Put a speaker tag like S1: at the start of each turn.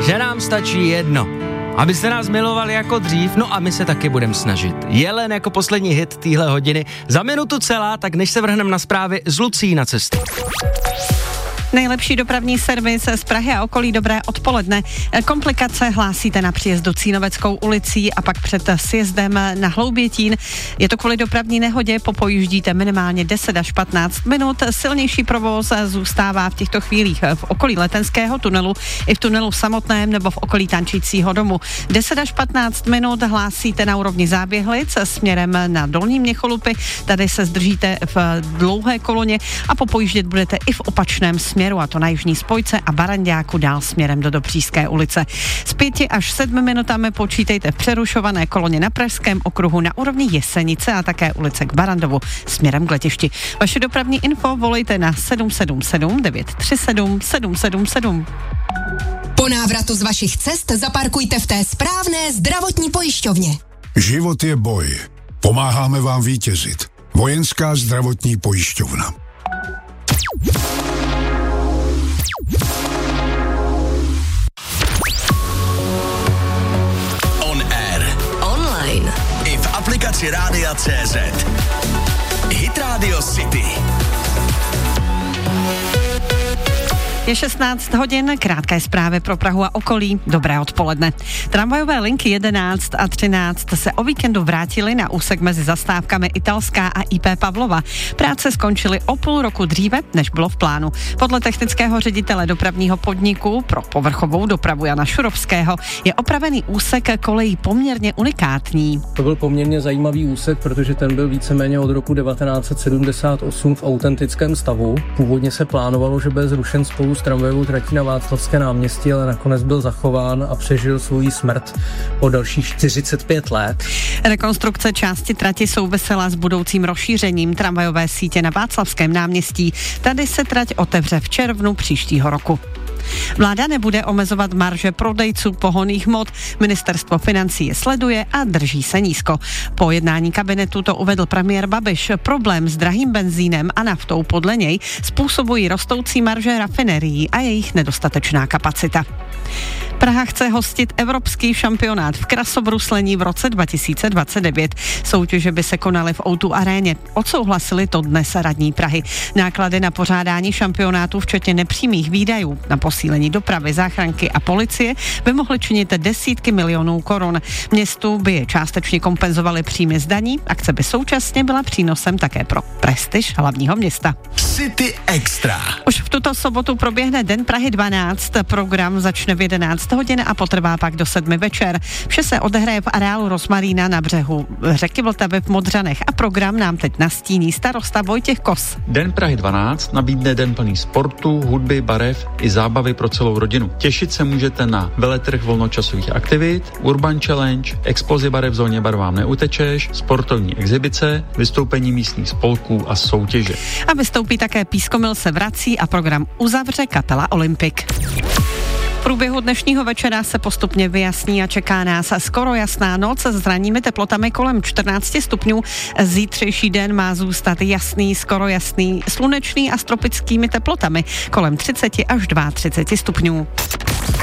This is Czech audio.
S1: že nám stačí jedno. Abyste nás milovali jako dřív, no a my se taky budeme snažit. Jelen jako poslední hit téhle hodiny. Za minutu celá, tak než se vrhneme na zprávy, s Lucí na cestu.
S2: Nejlepší dopravní servis z Prahy a okolí, dobré odpoledne. Komplikace hlásíte na příjezdu Cínoveckou ulicí a pak před sjezdem na Hloubětín. Je to kvůli dopravní nehodě, popojíždíte minimálně 10 až 15 minut. Silnější provoz zůstává v těchto chvílích v okolí Letenského tunelu, i v tunelu samotném nebo v okolí Tančícího domu. 10 až 15 minut hlásíte na úrovni Záběhlic směrem na Dolní Měcholupy. Tady se zdržíte v dlouhé koloně a popojíždět budete i v opačném směru, a to na jižní spojce a Baranďáku dál směrem do Dobříšské ulice. Z 5 až 7 minutami počítejte v přerušované koloně na Pražském okruhu na úrovni Jesenice a také ulice k Barandovu směrem k letišti. Vaše dopravní info volejte na 777 937 777.
S3: Po návratu z vašich cest zaparkujte v té správné zdravotní pojišťovně.
S4: Život je boj. Pomáháme vám vítězit. Vojenská zdravotní pojišťovna.
S5: I v aplikaci Rádia.cz. Hit Radio City.
S2: Je 16 hodin, krátké zprávy pro Prahu a okolí. Dobré odpoledne. Tramvajové linky 11 a 13 se o víkendu vrátily na úsek mezi zastávkami Italská a IP Pavlova. Práce skončily o půl roku dříve, než bylo v plánu. Podle technického ředitele dopravního podniku pro povrchovou dopravu Jana Šurovského je opravený úsek kolejí poměrně unikátní.
S6: To byl poměrně zajímavý úsek, protože ten byl víceméně od roku 1978 v autentickém stavu. Původně se plánovalo, že bude zrušen spolu s tramvajovou tratí na Václavské náměstí, ale nakonec byl zachován a přežil svou smrt o dalších 45 let.
S2: Rekonstrukce části trati souvisela s budoucím rozšířením tramvajové sítě na Václavském náměstí. Tady se trať otevře v červnu příštího roku. Vláda nebude omezovat marže prodejců pohonných hmot. Ministerstvo financí je sleduje a drží se nízko. Po jednání kabinetu to uvedl premiér Babiš. Problém s drahým benzínem a naftou podle něj způsobují rostoucí marže rafinerií a jejich nedostatečná kapacita. Praha chce hostit evropský šampionát v krasobruslení v roce 2029. Soutěže by se konaly v O2 aréně. Odsouhlasili to dnes radní Prahy. Náklady na pořádání šampionátu, včetně nepřímých výdajů na posílení dopravy, záchranky a policie, by mohly činit desítky milionů korun. Městu by je částečně kompenzovaly příjmy z daní. Akce by současně byla přínosem také pro prestiž hlavního města.
S5: City Extra.
S2: Už v tuto sobotu proběhne Den Prahy 12. Program začne v 11 hodin a potrvá pak do 7 večer. Vše se odehraje v areálu Rozmarína na břehu řeky Vltavy v Modřanech a program nám teď nastíní starosta Vojtěch Kos.
S7: Den Prahy 12 nabídne den plný sportu, hudby, barev i zábavy pro celou rodinu. Těšit se můžete na veletrh volnočasových aktivit, Urban Challenge, explozi barev v zóně Bar vám neutečeš, sportovní exibice, vystoupení místních spolků a soutěže.
S2: A vystoupí také Pískomil se vrací a program uzavře kapela Olympic. V průběhu dnešního večera se postupně vyjasní a čeká nás skoro jasná noc s ranními teplotami kolem 14 stupňů. Zítřejší den má zůstat jasný, skoro jasný, slunečný a s tropickými teplotami kolem 30 až 32 stupňů.